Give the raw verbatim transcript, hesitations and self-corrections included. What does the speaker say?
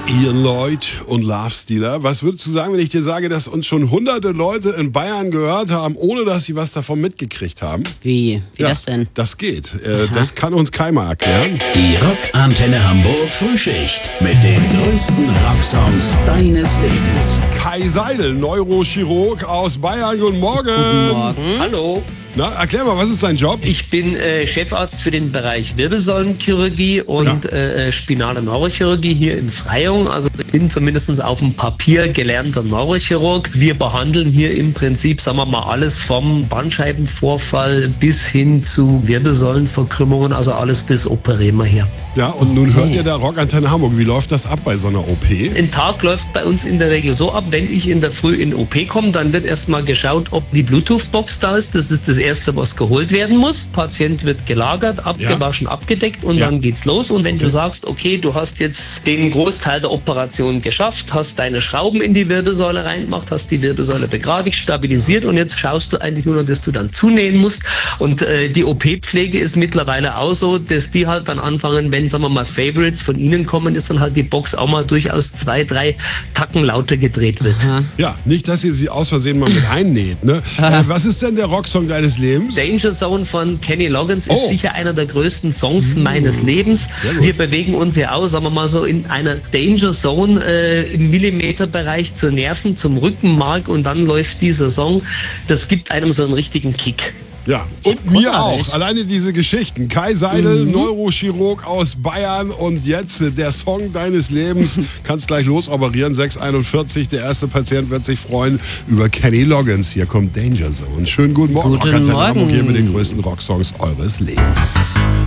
Ian Lloyd und Love Stealer. Was würdest du sagen, wenn ich dir sage, dass uns schon hunderte Leute in Bayern gehört haben, ohne dass sie was davon mitgekriegt haben? Wie? Wie ja, das denn? Das geht. Äh, das kann uns keiner erklären. Die Rockantenne Hamburg Frühschicht mit den größten Rocksongs deines Lebens. Kai Seidel, Neurochirurg aus Bayern. Guten Morgen. Guten Morgen. Hallo. Na, erklär mal, was ist dein Job? Ich bin äh, Chefarzt für den Bereich Wirbelsäulenchirurgie und Ja. äh, spinale Neurochirurgie hier in Freyung. Also ich bin zumindest auf dem Papier gelernter Neurochirurg. Wir behandeln hier im Prinzip, sagen wir mal, alles vom Bandscheibenvorfall bis hin zu Wirbelsäulenverkrümmungen. Also alles das operieren wir hier. Ja, und nun hört ihr da Rockantenne Hamburg. Wie läuft das ab bei so einer O P? Ein Tag läuft bei uns in der Regel so ab, wenn ich in der Früh in O P komme, dann wird erstmal geschaut, ob die Bluetooth-Box da ist. Das ist das Erste, was geholt werden muss. Patient wird gelagert, abgewaschen, ja. abgedeckt und Ja. dann geht's los. Und wenn Okay. du sagst, okay, du hast jetzt den Großteil der Operation geschafft, hast deine Schrauben in die Wirbelsäule reingemacht, hast die Wirbelsäule begradigt, stabilisiert und jetzt schaust du eigentlich nur noch, dass du dann zunähen musst. Und äh, die O P-Pflege ist mittlerweile auch so, dass die halt dann anfangen, wenn, sagen wir mal, Favorites von ihnen kommen, ist dann halt die Box auch mal durchaus zwei, drei Tacken lauter gedreht wird. Aha. Ja, nicht, dass ihr sie aus Versehen mal mit einnäht. Ne? äh, was ist denn der Rocksong deines Lebens? Danger Zone von Kenny Loggins Oh. ist sicher einer der größten Songs meines Lebens. Sehr gut. Wir bewegen uns ja auch, sagen wir mal so, in einer Danger Zone äh, im Millimeterbereich zu Nerven, zum Rückenmark und dann läuft dieser Song. Das gibt einem so einen richtigen Kick. Ja, und mir großartig. auch. Alleine diese Geschichten. Kai Seidel, Neurochirurg aus Bayern und jetzt äh, der Song deines Lebens. Kannst gleich losoperieren. sechs Uhr einundvierzig. Der erste Patient wird sich freuen über Kenny Loggins. Hier kommt Danger Zone. Schönen guten Morgen. Guten Rockantenne Morgen. Hamburg hier mit den größten Rocksongs eures Lebens.